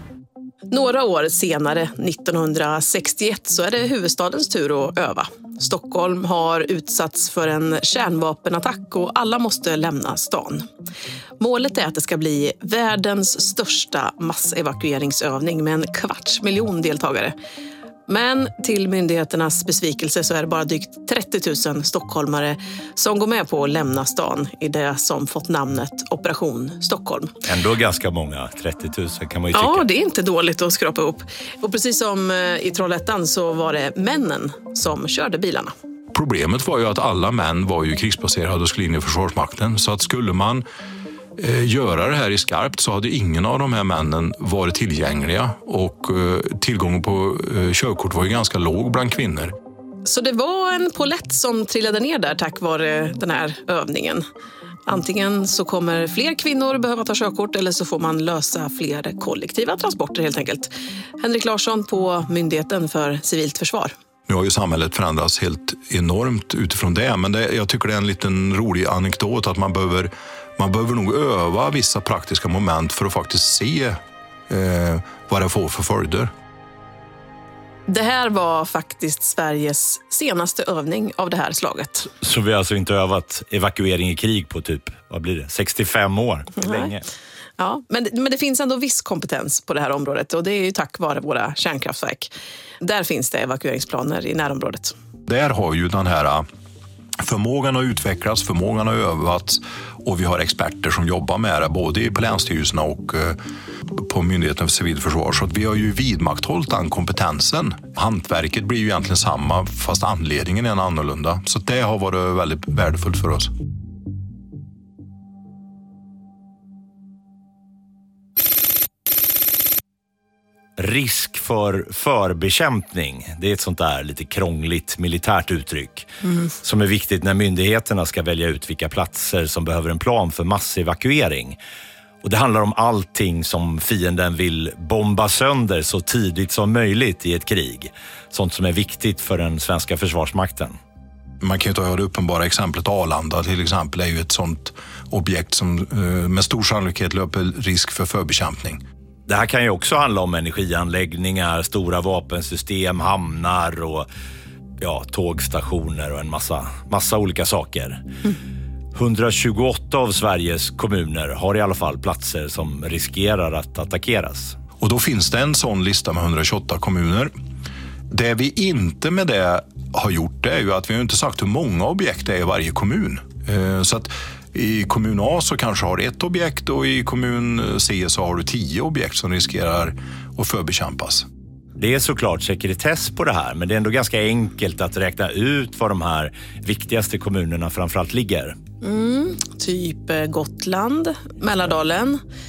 Några år senare, nittonhundrasextioett, så är det huvudstadens tur att öva. Stockholm har utsatts för en kärnvapenattack och alla måste lämna stan. Målet är att det ska bli världens största massevakueringsövning med en kvarts miljon deltagare. Men till myndigheternas besvikelse så är det bara drygt trettio tusen stockholmare som går med på att lämna stan i det som fått namnet Operation Stockholm. Ändå ganska många, trettio tusen kan man ju tycka. Ja, det är inte dåligt att skrapa upp. Och precis som i Trollhättan så var det männen som körde bilarna. Problemet var ju att alla män var ju krigsbaserade och skulle in i Försvarsmakten. Så att skulle man eh, göra det här i skarpt så hade ingen av de här männen varit tillgängliga. Och eh, tillgången på eh, körkort var ju ganska låg bland kvinnor. Så det var en polett som trillade ner där tack vare den här övningen. Antingen så kommer fler kvinnor behöva ta körkort eller så får man lösa fler kollektiva transporter helt enkelt. Henrik Larsson på Myndigheten för civilt försvar. Nu har ju samhället förändrats helt enormt utifrån det, men det, jag tycker det är en liten rolig anekdot att man behöver, man behöver nog öva vissa praktiska moment för att faktiskt se eh, vad det får för följder. Det här var faktiskt Sveriges senaste övning av det här slaget. Så vi har alltså inte övat evakuering i krig på typ, vad blir det, sextiofem år? Det är länge. Ja, men, men det finns ändå viss kompetens på det här området och det är ju tack vare våra kärnkraftverk. Där finns det evakueringsplaner i närområdet. Där har ju den här förmågan att utvecklas, förmågan att övats och vi har experter som jobbar med det både på länsstyrelserna och på Myndigheten för civilförsvar. Så att vi har ju vidmakthållit den kompetensen. Hantverket blir ju egentligen samma fast anledningen är en annorlunda. Så det har varit väldigt värdefullt för oss. Risk för förbekämpning, det är ett sånt där lite krångligt militärt uttryck mm. som är viktigt när myndigheterna ska välja ut vilka platser som behöver en plan för massevakuering. Och det handlar om allting som fienden vill bomba sönder så tidigt som möjligt i ett krig. Sånt som är viktigt för den svenska försvarsmakten. Man kan ju ta det uppenbara exemplet Arlanda till exempel är ju ett sånt objekt som med stor sannolikhet löper risk för förbekämpning. Det här kan ju också handla om energianläggningar, stora vapensystem, hamnar och ja, tågstationer och en massa, massa olika saker. Mm. hundratjugoåtta av Sveriges kommuner har i alla fall platser som riskerar att attackeras. Och då finns det en sån lista med hundratjugoåtta kommuner. Det vi inte med det har gjort det är ju att vi har inte sagt hur många objekt det är i varje kommun. Så att i kommun A så kanske har ett objekt och i kommun C så har du tio objekt som riskerar att förbekämpas. Det är såklart sekretess på det här, men det är ändå ganska enkelt att räkna ut var de här viktigaste kommunerna framförallt ligger. Mm, typ Gotland, Mälardalen,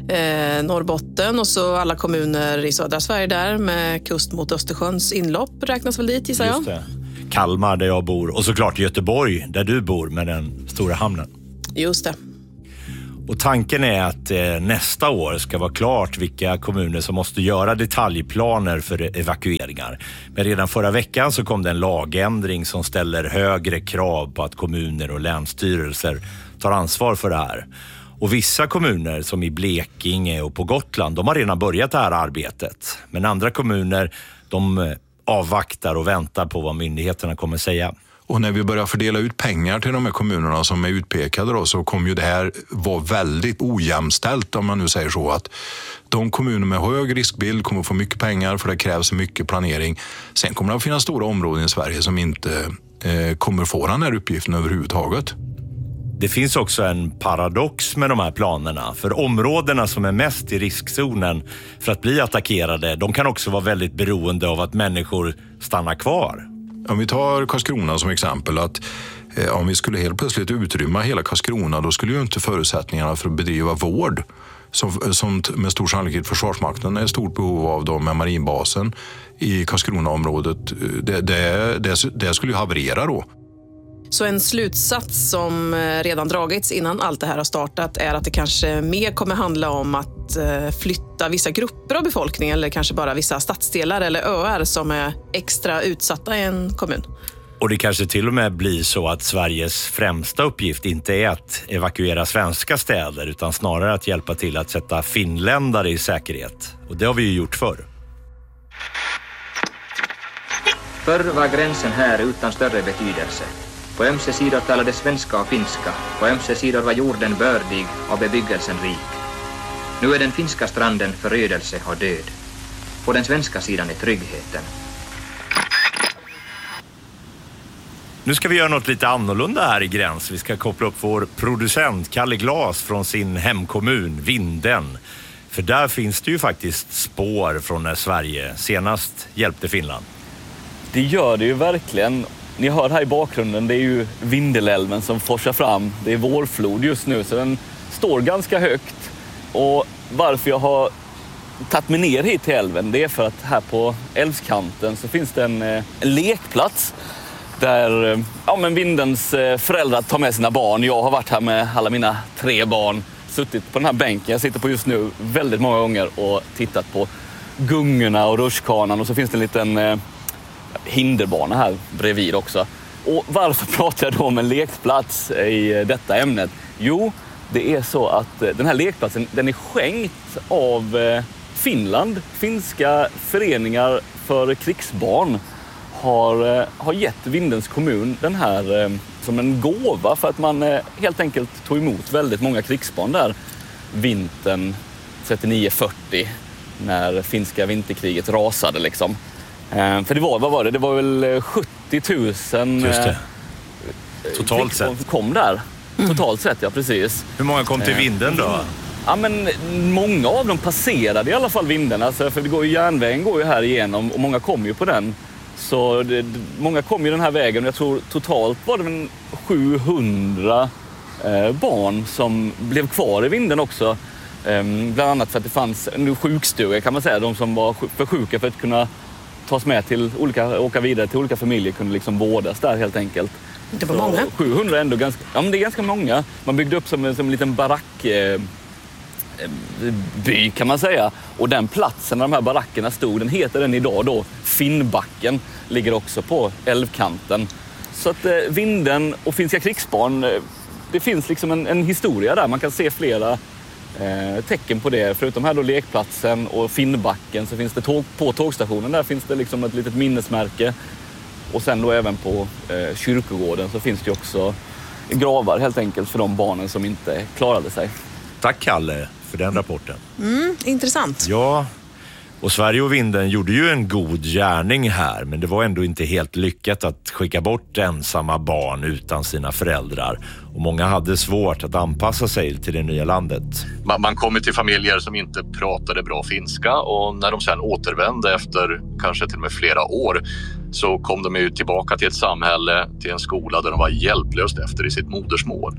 Eh, Norrbotten och så alla kommuner i södra Sverige där med kust mot Östersjöns inlopp räknas väl dit, gissar jag. Just det. Kalmar där jag bor och såklart Göteborg där du bor med den stora hamnen. Just det. Och tanken är att eh, nästa år ska vara klart vilka kommuner som måste göra detaljplaner för evakueringar. Men redan förra veckan så kom det en lagändring som ställer högre krav på att kommuner och länsstyrelser tar ansvar för det här. Och vissa kommuner som i Blekinge och på Gotland, de har redan börjat det här arbetet. Men andra kommuner, de avvaktar och väntar på vad myndigheterna kommer säga. Och när vi börjar fördela ut pengar till de här kommunerna som är utpekade då, så kommer ju det här vara väldigt ojämställt, om man nu säger så, att de kommuner med hög riskbild kommer få mycket pengar för det krävs mycket planering. Sen kommer det att finnas stora områden i Sverige som inte eh, kommer få den här uppgiften överhuvudtaget. Det finns också en paradox med de här planerna. För områdena som är mest i riskzonen för att bli attackerade, de kan också vara väldigt beroende av att människor stannar kvar. Om vi tar Karlskrona som exempel, att eh, om vi skulle helt plötsligt utrymma hela Karlskrona, då skulle ju inte förutsättningarna för att bedriva vård, som, som med stor sannolikhet Försvarsmakten är ett stort behov av då med marinbasen i Karlskronaområdet, det, det, det, det skulle ju haverera då. Så en slutsats som redan dragits innan allt det här har startat är att det kanske mer kommer handla om att flytta vissa grupper av befolkningen eller kanske bara vissa stadsdelar eller öar som är extra utsatta i en kommun. Och det kanske till och med blir så att Sveriges främsta uppgift inte är att evakuera svenska städer utan snarare att hjälpa till att sätta finländare i säkerhet. Och det har vi ju gjort förr. Förr var gränsen här utan större betydelse. På ömse sidor talade svenska och finska. På ömse sidor var jorden bördig och bebyggelsen rik. Nu är den finska stranden förödelse och död. På den svenska sidan är tryggheten. Nu ska vi göra något lite annorlunda här i Gräns. Vi ska koppla upp vår producent Kalle Glas från sin hemkommun, Vinden. För där finns det ju faktiskt spår från när Sverige senast hjälpte Finland. Det gör det ju verkligen. Ni hör här i bakgrunden, det är ju Vindelälven som forsar fram. Det är vårflod just nu så den står ganska högt. Och varför jag har tagit mig ner hit till älven, det är för att här på älvskanten så finns det en, en lekplats där ja, men Vindens föräldrar tar med sina barn. Jag har varit här med alla mina tre barn, suttit på den här bänken jag sitter på just nu väldigt många gånger och tittat på gungorna och rutschkanan, och så finns det en liten eh, hinderbana här bredvid också. Och varför pratar jag då om en lekplats i detta ämnet? Jo, det är så att den här lekplatsen, den är skänkt av eh, Finland. Finska föreningar för krigsbarn har, eh, har gett Vindens kommun den här eh, som en gåva för att man eh, helt enkelt tog emot väldigt många krigsbarn där vintern trettionio fyrtio när finska vinterkriget rasade liksom. Eh, för det var, vad var det? Det var väl sjuttio tusen Just det. Totalt sett. Kom där. Totalt sett, ja precis. Hur många kom till Vinden då? Ja, men många av dem passerade i alla fall Vinden. Alltså, för det går ju, järnvägen går ju här igenom och många kom ju på den. Så det, många kom ju den här vägen. Jag tror totalt var det en sjuhundra eh, barn som blev kvar i Vinden också. Eh, bland annat för att det fanns en sjukstuga kan man säga. De som var för sjuka för att kunna tas med till olika, åka vidare till olika familjer kunde liksom vårdas där helt enkelt. Det var många. sjuhundra ändå ganska, ja men det är ganska många. Man byggde upp som en, som en liten barack eh, by kan man säga. Och den platsen där de här barackerna stod, den heter den idag då Finnbacken, ligger också på älvkanten. Så att eh, Vinden och finska krigsbarn, eh, det finns liksom en, en historia där. Man kan se flera eh, tecken på det. Förutom här då lekplatsen och Finnbacken så finns det tåg, på tågstationen där finns det liksom ett litet minnesmärke. Och sen då även på eh, kyrkogården så finns det också gravar helt enkelt för de barnen som inte klarade sig. Tack Kalle för den rapporten. Mm, intressant. Ja, och Sverige och Vinden gjorde ju en god gärning här, men det var ändå inte helt lyckat att skicka bort ensamma barn utan sina föräldrar. Och många hade svårt att anpassa sig till det nya landet. Man, man kom till familjer som inte pratade bra finska, och när de sen återvände efter kanske till och med flera år så kom de ju tillbaka till ett samhälle, till en skola där de var hjälplöst efter i sitt modersmål.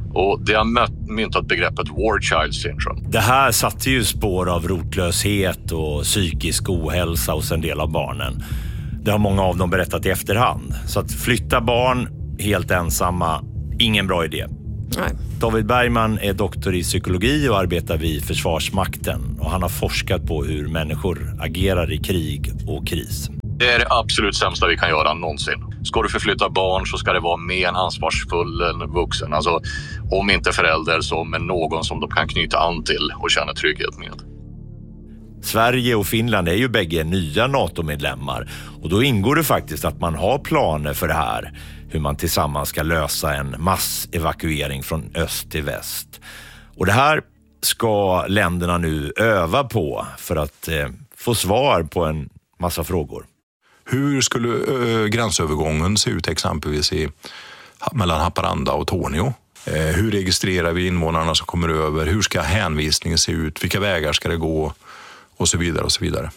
Och det har myntat begreppet War Child Syndrome. Det här satte ju spår av rotlöshet och psykisk ohälsa hos en del av barnen. Det har många av dem berättat i efterhand. Så att flytta barn helt ensamma, ingen bra idé. Nej. David Bergman är doktor i psykologi och arbetar vid Försvarsmakten. Och han har forskat på hur människor agerar i krig och kris. Det är det absolut sämsta vi kan göra någonsin. Ska du förflytta barn så ska det vara med en ansvarsfull vuxen. Alltså om inte förälder så med någon som de kan knyta an till och känna trygghet med. Sverige och Finland är ju bägge nya NATO-medlemmar. Och då ingår det faktiskt att man har planer för det här. Hur man tillsammans ska lösa en massevakuering från öst till väst. Och det här ska länderna nu öva på för att eh, få svar på en massa frågor. Hur skulle ö, gränsövergången se ut exempelvis i, mellan Haparanda och Tornio? Eh, hur registrerar vi invånarna som kommer över? Hur ska hänvisningen se ut? Vilka vägar ska det gå? Och så vidare och så vidare.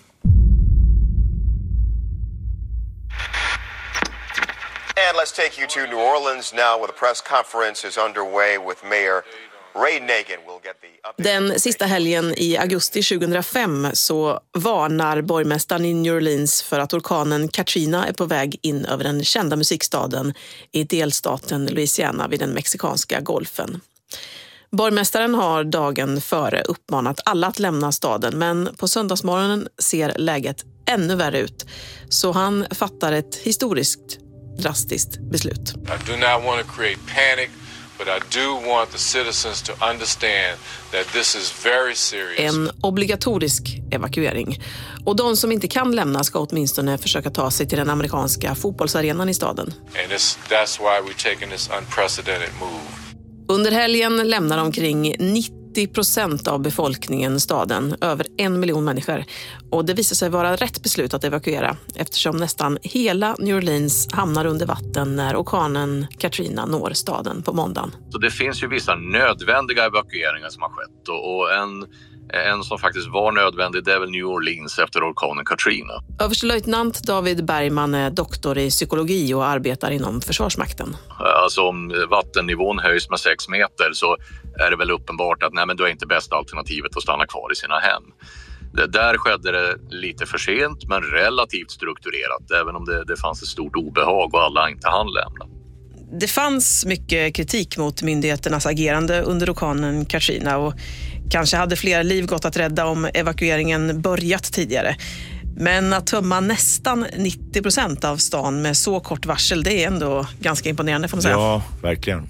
And let's take you to New Orleans now where the press conference is underway with Mayor Ray Nagin. We'll get the Den sista helgen i augusti tjugohundrafem så varnar borgmästaren i New Orleans för att orkanen Katrina är på väg in över den kända musikstaden i delstaten Louisiana vid den mexikanska golfen. Borgmästaren har dagen före uppmanat alla att lämna staden, men på söndagsmorgonen ser läget ännu värre ut. Så han fattar ett historiskt drastiskt beslut. I do not want to create panic, but I do want the citizens to understand that this is very serious. En obligatorisk evakuering. Och de som inte kan lämna ska åtminstone försöka ta sig till den amerikanska fotbollsarenan i staden. And this, that's why we're taking this unprecedented move. Under helgen lämnar omkring nittio procent av befolkningen staden, över en miljon människor. Och det visar sig vara rätt beslut att evakuera eftersom nästan hela New Orleans hamnar under vatten när orkanen Katrina når staden på måndagen. Så det finns ju vissa nödvändiga evakueringar som har skett och, och en, en som faktiskt var nödvändig, det är väl New Orleans efter orkanen Katrina. Överstelöjtnant David Bergman är doktor i psykologi och arbetar inom Försvarsmakten. Alltså om vattennivån höjs med sex meter så är det väl uppenbart att nej, men då är inte bästa alternativet att stanna kvar i sina hem. Det, där skedde det lite för sent men relativt strukturerat, även om det, det fanns ett stort obehag och alla inte hann lämna. Det fanns mycket kritik mot myndigheternas agerande under orkanen Katrina och kanske hade fler liv gått att rädda om evakueringen börjat tidigare. Men att tömma nästan nittio procent av stan med så kort varsel, det är ändå ganska imponerande får man säga. Ja, verkligen.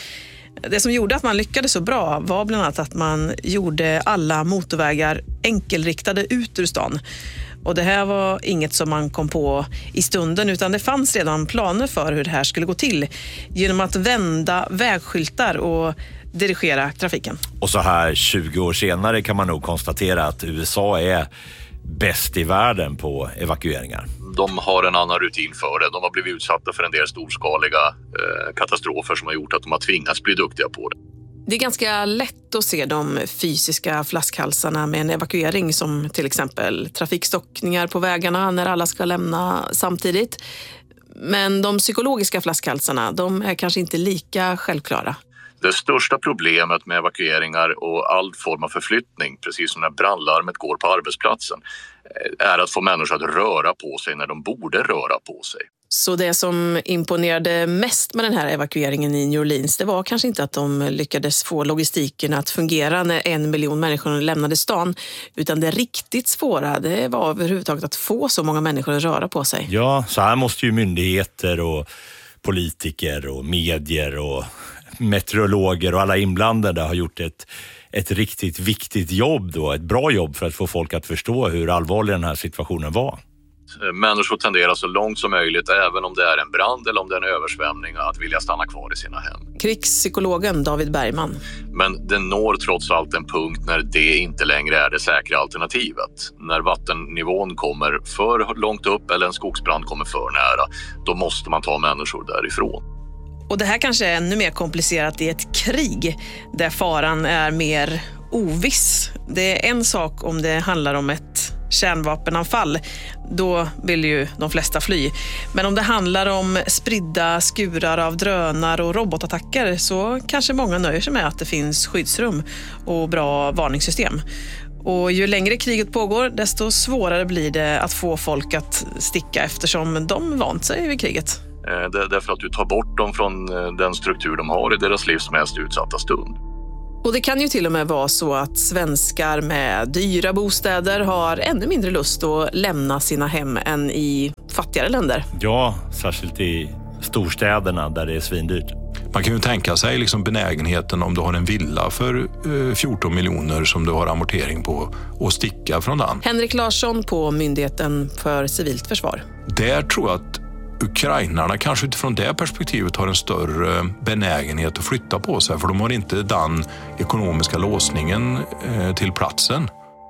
Det som gjorde att man lyckades så bra var bland annat att man gjorde alla motorvägar enkelriktade ut ur stan. Och det här var inget som man kom på i stunden utan det fanns redan planer för hur det här skulle gå till genom att vända vägskyltar och dirigera trafiken. Och så här tjugo år senare kan man nog konstatera att U S A är bäst i världen på evakueringar. De har en annan rutin för det. De har blivit utsatta för en del storskaliga eh, katastrofer som har gjort att de har tvingats bli duktiga på det. Det är ganska lätt att se de fysiska flaskhalsarna med en evakuering som till exempel trafikstockningar på vägarna när alla ska lämna samtidigt. Men de psykologiska flaskhalsarna, de är kanske inte lika självklara. Det största problemet med evakueringar och all form av förflyttning, precis som när brandlarmet går på arbetsplatsen, är att få människor att röra på sig när de borde röra på sig. Så det som imponerade mest med den här evakueringen i New Orleans, det var kanske inte att de lyckades få logistiken att fungera när en miljon människor lämnade stan, utan det riktigt svåra, det var överhuvudtaget att få så många människor att röra på sig. Ja, så här måste ju myndigheter och politiker och medier och meteorologer och alla inblandade har gjort ett, ett riktigt viktigt jobb då, ett bra jobb för att få folk att förstå hur allvarlig den här situationen var. Människor tenderar så långt som möjligt, även om det är en brand eller om det är en översvämning, att vilja stanna kvar i sina hem. Krigspsykologen David Bergman. Men det når trots allt en punkt när det inte längre är det säkra alternativet. När vattennivån kommer för långt upp eller en skogsbrand kommer för nära, då måste man ta människor därifrån. Och det här kanske är ännu mer komplicerat i ett krig där faran är mer oviss. Det är en sak om det handlar om ett kärnvapenanfall, då vill ju de flesta fly. Men om det handlar om spridda skurar av drönare och robotattacker så kanske många nöjer sig med att det finns skyddsrum och bra varningssystem. Och ju längre kriget pågår, desto svårare blir det att få folk att sticka eftersom de vant sig vid kriget. Därför att du tar bort dem från den struktur de har i deras livs mest utsatta stund. Och det kan ju till och med vara så att svenskar med dyra bostäder har ännu mindre lust att lämna sina hem än i fattigare länder. Ja, särskilt i storstäderna där det är svindyrt. Man kan ju tänka sig liksom benägenheten om du har en villa för fjorton miljoner som du har amortering på och sticka från den. Henrik Larsson på Myndigheten för civilt försvar. Där tror jag att ukrainarna kanske utifrån det perspektivet har en större benägenhet att flytta på sig, för de har inte den ekonomiska låsningen till platsen.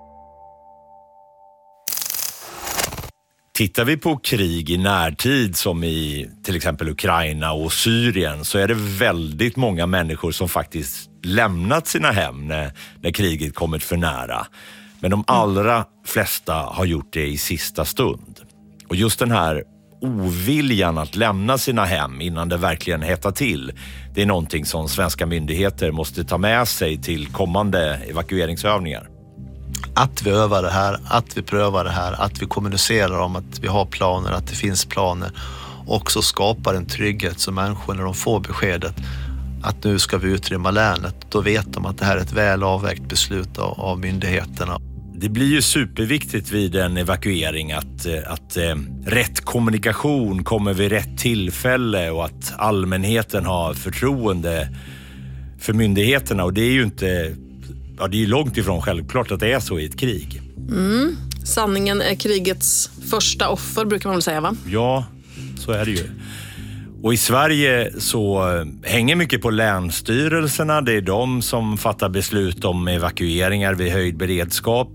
Tittar vi på krig i närtid som i till exempel Ukraina och Syrien, så är det väldigt många människor som faktiskt lämnat sina hem när, när kriget kommit för nära. Men de allra flesta har gjort det i sista stund. Och just den här oviljan att lämna sina hem innan det verkligen hettar till, det är någonting som svenska myndigheter måste ta med sig till kommande evakueringsövningar. Att vi övar det här, att vi prövar det här, att vi kommunicerar om att vi har planer, att det finns planer, också skapar en trygghet så människor när de får beskedet att nu ska vi utrymma länet, då vet de att det här är ett väl avvägt beslut av, av myndigheterna. Det blir ju superviktigt vid en evakuering att, att eh, rätt kommunikation kommer vid rätt tillfälle och att allmänheten har förtroende för myndigheterna, och det är ju inte, ja, det är långt ifrån självklart att det är så i ett krig. Mm. Sanningen är krigets första offer, brukar man väl säga, va? Ja, så är det ju. Och i Sverige så hänger mycket på länsstyrelserna. Det är de som fattar beslut om evakueringar vid höjd beredskap.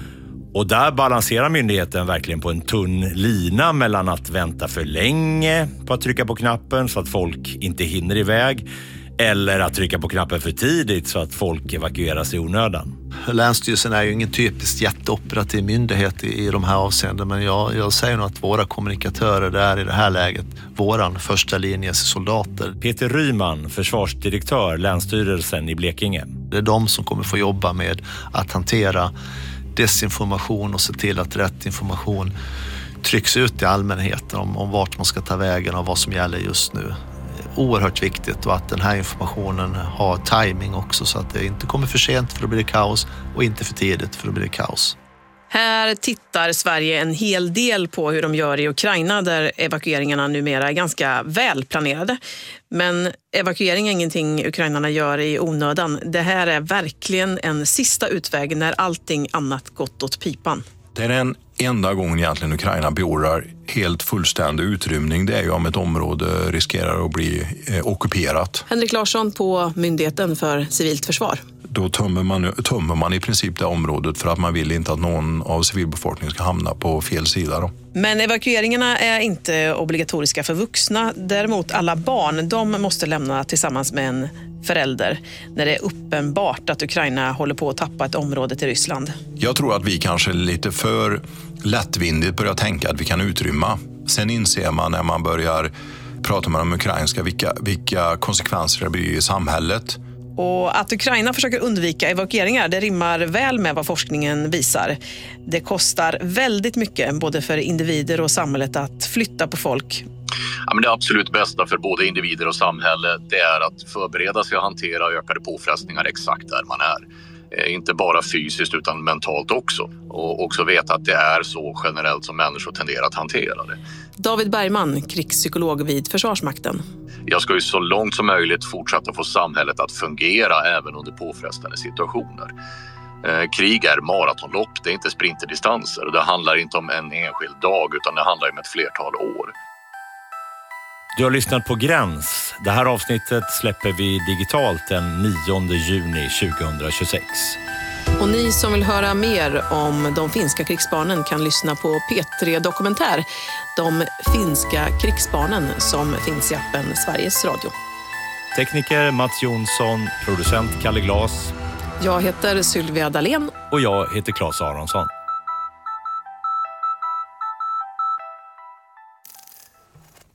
Och där balanserar myndigheten verkligen på en tunn lina mellan att vänta för länge på att trycka på knappen så att folk inte hinner iväg, eller att trycka på knappen för tidigt så att folk evakueras i onödan. Länsstyrelsen är ju ingen typiskt jätteoperativ myndighet i, i de här avseenden, men jag, jag säger nog att våra kommunikatörer där i det här läget, våran första linjes soldater. Peter Ryman, försvarsdirektör, Länsstyrelsen i Blekinge. Det är de som kommer få jobba med att hantera desinformation och se till att rätt information trycks ut i allmänheten om, om vart man ska ta vägen och vad som gäller just nu. Oerhört viktigt, och att den här informationen har timing också så att det inte kommer för sent för då blir det kaos och inte för tidigt för då blir det kaos. Här tittar Sverige en hel del på hur de gör i Ukraina där evakueringarna numera är ganska välplanerade. Men evakuering är ingenting ukrainarna gör i onödan. Det här är verkligen en sista utväg när allting annat gått åt pipan. Det är den enda gången egentligen Ukraina beordrar helt fullständig utrymning. Det är ju om ett område riskerar att bli eh, ockuperat. Henrik Larsson på Myndigheten för civilt försvar. Då tömmer man, tömmer man i princip det området för att man vill inte att någon av civilbefolkningen ska hamna på fel sida. Då. Men evakueringarna är inte obligatoriska för vuxna. Däremot alla barn, de måste lämna tillsammans med en förälder när det är uppenbart att Ukraina håller på att tappa ett område till Ryssland. Jag tror att vi kanske lite för lättvindigt börjar tänka att vi kan utrymma. Sen inser man när man börjar prata med de ukrainska vilka, vilka konsekvenser det blir i samhället. Och att Ukraina försöker undvika evakueringar, det rimmar väl med vad forskningen visar. Det kostar väldigt mycket både för individer och samhället att flytta på folk. Ja, men det absolut bästa för både individer och samhälle, det är att förbereda sig och hantera ökade påfrestningar exakt där man är. Eh, inte bara fysiskt utan mentalt också. Och också veta att det är så generellt som människor tenderar att hantera det. David Bergman, krigspsykolog vid Försvarsmakten. Jag ska ju så långt som möjligt fortsätta få samhället att fungera även under påfrestande situationer. Eh, krig är maratonlopp, det är inte sprinterdistanser. Det handlar inte om en enskild dag utan det handlar om ett flertal år. Du har lyssnat på Gräns. Det här avsnittet släpper vi digitalt den nionde juni tjugohundratjugosex. Och ni som vill höra mer om de finska krigsbarnen kan lyssna på P tre Dokumentär. De finska krigsbarnen som finns i appen Sveriges Radio. Tekniker Mats Jonsson, producent Kalle Glas. Jag heter Sylvia Dalén. Och jag heter Claes Aronsson.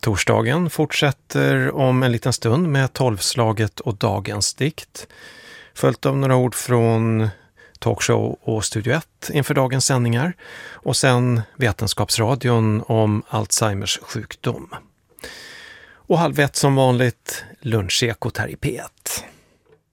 Torsdagen fortsätter om en liten stund med tolvslaget och dagens dikt. Följt av några ord från Talkshow och Studio ett inför dagens sändningar. Och sen Vetenskapsradion om Alzheimers sjukdom. Och halv ett som vanligt lunchekot här i P ett.